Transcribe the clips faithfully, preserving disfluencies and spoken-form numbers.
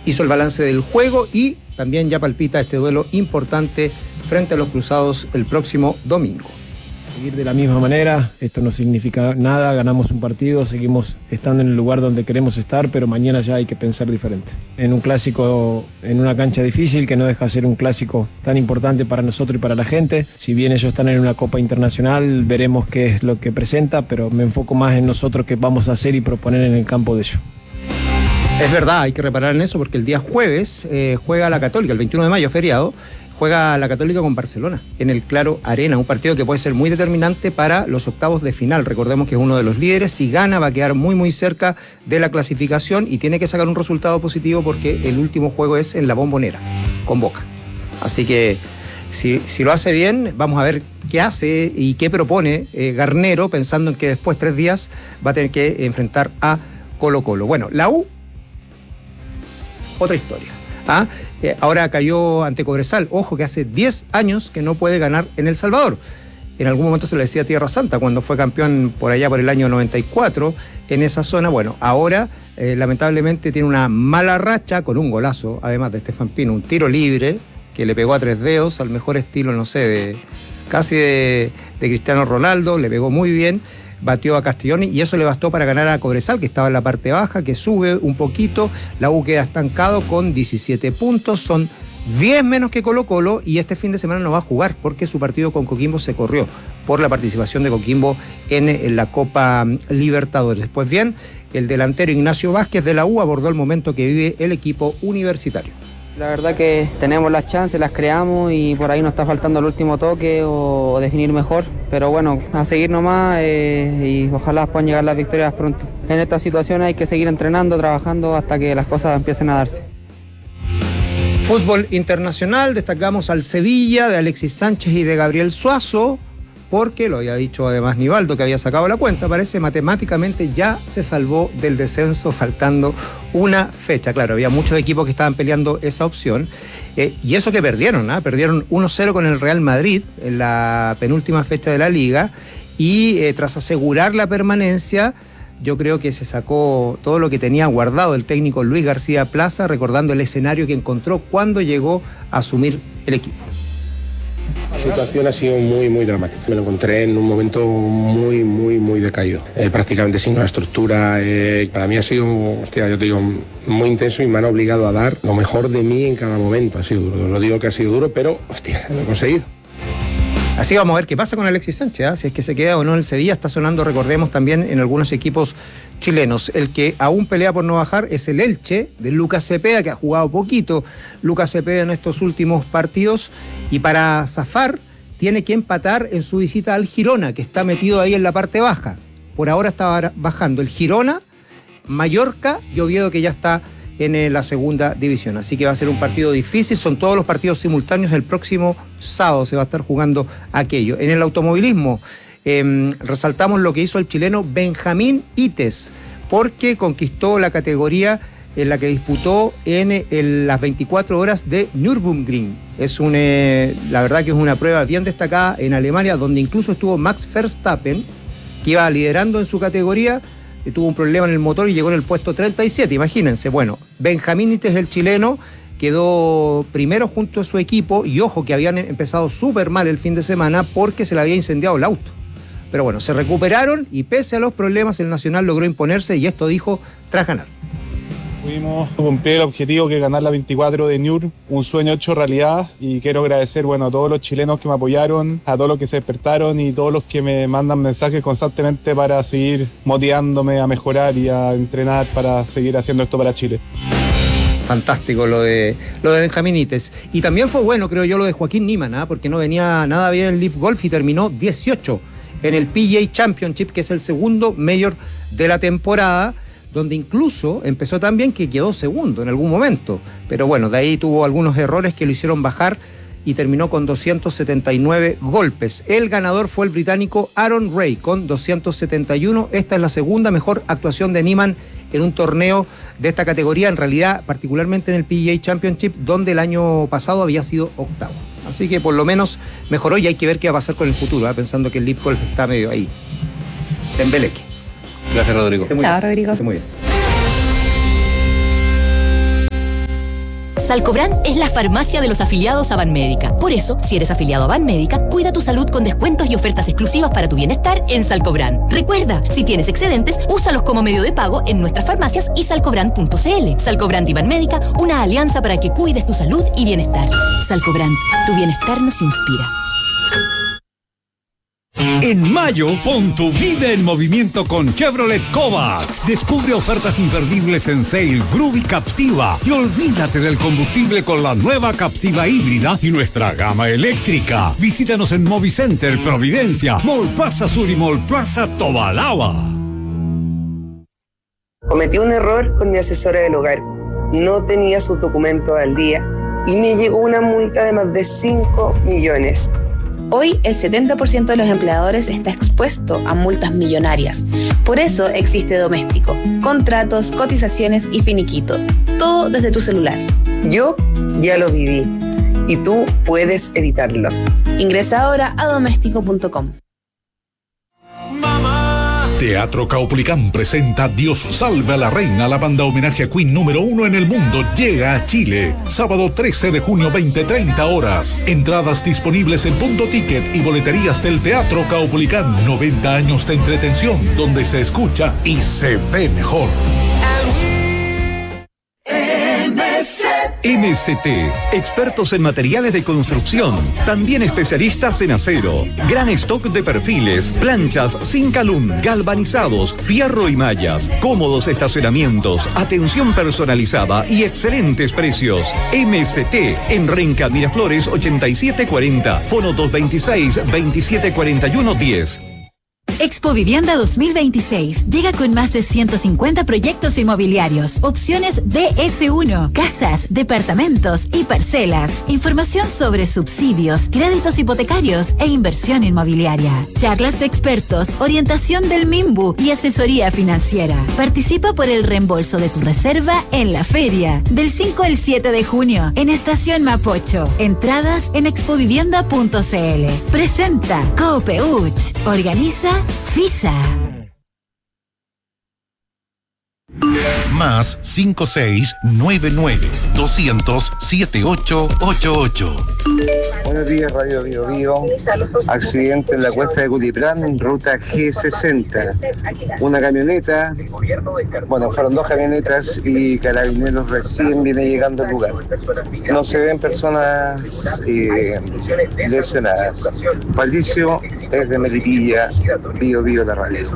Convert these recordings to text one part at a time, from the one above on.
hizo el balance del juego y también ya palpita este duelo importante frente a los Cruzados el próximo domingo. Seguir de la misma manera, esto no significa nada, ganamos un partido, seguimos estando en el lugar donde queremos estar, pero mañana ya hay que pensar diferente. En un clásico, en una cancha difícil, que no deja de ser un clásico tan importante para nosotros y para la gente. Si bien ellos están en una Copa Internacional, veremos qué es lo que presenta, pero me enfoco más en nosotros qué vamos a hacer y proponer en el campo de ellos. Es verdad, hay que reparar en eso porque el día jueves eh, juega la Católica, el veintiuno de mayo, feriado, juega la Católica con Barcelona en el Claro Arena, un partido que puede ser muy determinante para los octavos de final. Recordemos que es uno de los líderes, si gana va a quedar muy muy cerca de la clasificación y tiene que sacar un resultado positivo porque el último juego es en la Bombonera, con Boca. Así que si, si lo hace bien, vamos a ver qué hace y qué propone eh, Garnero, pensando en que después, tres días, va a tener que enfrentar a Colo Colo. Bueno, la U, otra historia. ¿Ah? Eh, ahora cayó ante Cobresal. Ojo que hace diez años que no puede ganar en El Salvador. En algún momento se le decía Tierra Santa cuando fue campeón por allá por el año noventa y cuatro en esa zona. Bueno, ahora eh, lamentablemente tiene una mala racha con un golazo, además de Estefan Pino, un tiro libre que le pegó a tres dedos al mejor estilo, no sé, de casi de, de Cristiano Ronaldo, le pegó muy bien. Batió a Castelloni y eso le bastó para ganar a Cobresal, que estaba en la parte baja, que sube un poquito. La U queda estancado con diecisiete puntos, son diez menos que Colo Colo y este fin de semana no va a jugar porque su partido con Coquimbo se corrió por la participación de Coquimbo en, en la Copa Libertadores. Pues bien, el delantero Ignacio Vázquez de la U abordó el momento que vive el equipo universitario. La verdad que tenemos las chances, las creamos y por ahí nos está faltando el último toque o, o definir mejor. Pero bueno, a seguir nomás eh, y ojalá puedan llegar las victorias pronto. En esta situación hay que seguir entrenando, trabajando hasta que las cosas empiecen a darse. Fútbol internacional, destacamos al Sevilla de Alexis Sánchez y de Gabriel Suazo, porque lo había dicho además Nivaldo que había sacado la cuenta, parece matemáticamente ya se salvó del descenso faltando una fecha. Claro, había muchos equipos que estaban peleando esa opción eh, y eso que perdieron, ¿eh? Perdieron uno cero con el Real Madrid en la penúltima fecha de la Liga y eh, tras asegurar la permanencia yo creo que se sacó todo lo que tenía guardado el técnico Luis García Plaza, recordando el escenario que encontró cuando llegó a asumir el equipo. La situación ha sido muy, muy dramática. Me lo encontré en un momento muy, muy, muy decaído. Eh, prácticamente sin una estructura. Eh, para mí ha sido, hostia, yo te digo, muy intenso y me han obligado a dar lo mejor de mí en cada momento. Ha sido duro. No digo que ha sido duro, pero, hostia, lo he conseguido. Así vamos a ver qué pasa con Alexis Sánchez, ¿eh? Si es que se queda o no en el Sevilla. Está sonando, recordemos, también en algunos equipos chilenos. El que aún pelea por no bajar es el Elche, de Lucas Cepeda, que ha jugado poquito Lucas Cepeda en estos últimos partidos. Y para zafar, tiene que empatar en su visita al Girona, que está metido ahí en la parte baja. Por ahora está bajando el Girona, Mallorca y Oviedo, que ya está en la segunda división. Así que va a ser un partido difícil, son todos los partidos simultáneos. El próximo sábado se va a estar jugando aquello. En el automovilismo eh, resaltamos lo que hizo el chileno Benjamín Ites, porque conquistó la categoría en la que disputó en, en las veinticuatro horas de Nürburgring. Es un, eh, la verdad que es una prueba bien destacada en Alemania, donde incluso estuvo Max Verstappen, que iba liderando en su categoría, tuvo un problema en el motor y llegó en el puesto treinta y siete, imagínense. Bueno, Benjamín Ites, el chileno, quedó primero junto a su equipo y ojo que habían empezado súper mal el fin de semana porque se le había incendiado el auto. Pero bueno, se recuperaron y pese a los problemas el Nacional logró imponerse y esto dijo tras ganar. Pudimos cumplir el objetivo que es ganar la veinticuatro de Nür, un sueño hecho realidad, y quiero agradecer bueno, a todos los chilenos que me apoyaron, a todos los que se despertaron y todos los que me mandan mensajes constantemente para seguir motivándome a mejorar y a entrenar para seguir haciendo esto para Chile. Fantástico lo de, lo de Benjamín Ites. Y también fue bueno, creo yo, lo de Joaquín Niemann, ¿eh? Porque no venía nada bien en Leaf Golf y terminó dieciocho en el P G A Championship, que es el segundo mayor de la temporada, donde incluso empezó tan bien que quedó segundo en algún momento. Pero bueno, de ahí tuvo algunos errores que lo hicieron bajar y terminó con doscientos setenta y nueve golpes. El ganador fue el británico Aaron Ray con doscientos setenta y uno. Esta es la segunda mejor actuación de Niemann en un torneo de esta categoría, en realidad particularmente en el P G A Championship, donde el año pasado había sido octavo. Así que por lo menos mejoró y hay que ver qué va a pasar con el futuro, ¿eh? Pensando que el Leaf Golf está medio ahí. Tembeleque. Gracias, Rodrigo. Chao, Rodrigo. Muy bien. Salcobrand es la farmacia de los afiliados a Banmédica. Por eso, si eres afiliado a Banmédica, cuida tu salud con descuentos y ofertas exclusivas para tu bienestar en Salcobrand. Recuerda, si tienes excedentes, úsalos como medio de pago en nuestras farmacias y salcobrand punto c l. Salcobrand y Banmédica, una alianza para que cuides tu salud y bienestar. Salcobrand, tu bienestar nos inspira. En mayo, pon tu vida en movimiento con Chevrolet Kovacs. Descubre ofertas imperdibles en Sail, Groove y Captiva. Y olvídate del combustible con la nueva Captiva híbrida y nuestra gama eléctrica. Visítanos en Movicenter, Providencia, Mall Plaza Sur y Mall Plaza Tobalaba. Cometí un error con mi asesora del hogar. No tenía sus documentos al día y me llegó una multa de más de cinco millones. Hoy, el setenta por ciento de los empleadores está expuesto a multas millonarias. Por eso existe Doméstico. Contratos, cotizaciones y finiquito. Todo desde tu celular. Yo ya lo viví y tú puedes evitarlo. Ingresa ahora a doméstico punto com. Teatro Caupolicán presenta Dios salve a la reina. La banda homenaje a Queen número uno en el mundo llega a Chile. Sábado trece de junio, veinte treinta horas. Entradas disponibles en Punto Ticket y boleterías del Teatro Caupolicán. noventa años de entretención donde se escucha y se ve mejor. M S T, expertos en materiales de construcción, también especialistas en acero, gran stock de perfiles, planchas, Zincalum, galvanizados, fierro y mallas, cómodos estacionamientos, atención personalizada y excelentes precios. M S T, en Renca Miraflores ochenta y siete cuarenta, fono dos veintiséis, veintisiete cuarenta y uno diez. Expo Vivienda dos mil veintiséis llega con más de ciento cincuenta proyectos inmobiliarios, opciones D S uno, casas, departamentos y parcelas, información sobre subsidios, créditos hipotecarios e inversión inmobiliaria, charlas de expertos, orientación del MIMBU y asesoría financiera. Participa por el reembolso de tu reserva en la feria del cinco al siete de junio en Estación Mapocho. Entradas en expovivienda punto c l. Presenta Coopeuch. Organiza FISA. Más cinco seis nueve nueve doscientos siete ocho ocho ocho. Buenos días, Radio Bio Bio. Accidente en la cuesta de Cutiplán, ruta G sesenta. Una camioneta, bueno, fueron dos camionetas y Carabineros recién viene llegando al lugar. No se ven personas eh, lesionadas. Patricio es de Melipilla, Bio Bio la radio.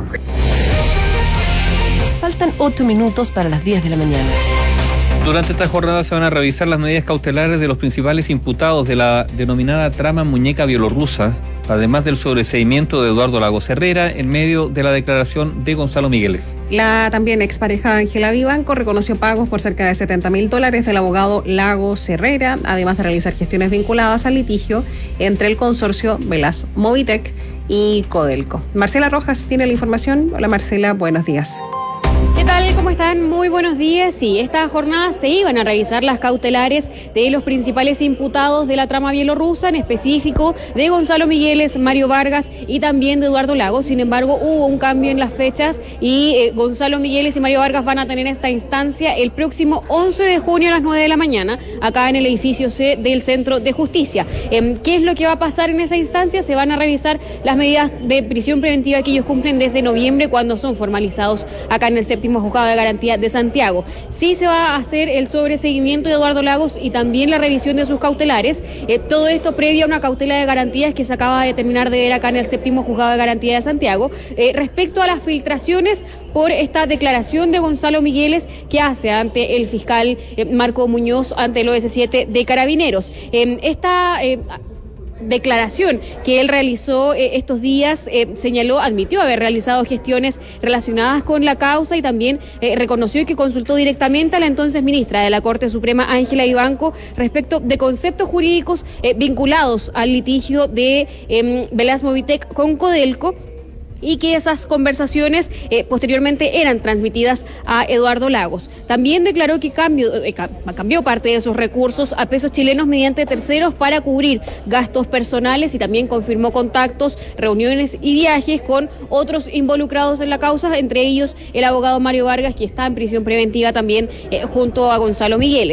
Faltan ocho minutos para las diez de la mañana. Durante esta jornada se van a revisar las medidas cautelares de los principales imputados de la denominada trama muñeca bielorrusa, además del sobreseimiento de Eduardo Lagos Herrera en medio de la declaración de Gonzalo Migueles. La también expareja Ángela Vivanco reconoció pagos por cerca de setenta mil dólares del abogado Lagos Herrera, además de realizar gestiones vinculadas al litigio entre el consorcio Velas Movitec y Codelco. Marcela Rojas tiene la información. Hola Marcela, buenos días. ¿Qué tal? ¿Cómo están? Muy buenos días. Sí, esta jornada se iban a revisar las cautelares de los principales imputados de la trama bielorrusa, en específico de Gonzalo Migueles, Mario Vargas y también de Eduardo Lagos. Sin embargo, hubo un cambio en las fechas y eh, Gonzalo Migueles y Mario Vargas van a tener esta instancia el próximo once de junio a las nueve de la mañana, acá en el edificio C del Centro de Justicia. Eh, ¿Qué es lo que va a pasar en esa instancia? Se van a revisar las medidas de prisión preventiva que ellos cumplen desde noviembre, cuando son formalizados acá en el séptimo Juzgado de Garantía de Santiago. Sí se va a hacer el sobreseguimiento de Eduardo Lagos y también la revisión de sus cautelares. Eh, todo esto previo a una cautela de garantías que se acaba de terminar de ver acá en el séptimo Juzgado de Garantía de Santiago. Eh, respecto a las filtraciones por esta declaración de Gonzalo Migueles que hace ante el fiscal eh, Marco Muñoz ante el O S siete de Carabineros. Eh, esta... Eh, declaración que él realizó eh, estos días, eh, señaló, admitió haber realizado gestiones relacionadas con la causa y también eh, reconoció que consultó directamente a la entonces ministra de la Corte Suprema, Ángela Vivanco, respecto de conceptos jurídicos eh, vinculados al litigio de eh, Velas Movitec con Codelco, y que esas conversaciones eh, posteriormente eran transmitidas a Eduardo Lagos. También declaró que cambió, eh, cambió parte de esos recursos a pesos chilenos mediante terceros para cubrir gastos personales y también confirmó contactos, reuniones y viajes con otros involucrados en la causa, entre ellos el abogado Mario Vargas, que está en prisión preventiva también eh, junto a Gonzalo Migueles.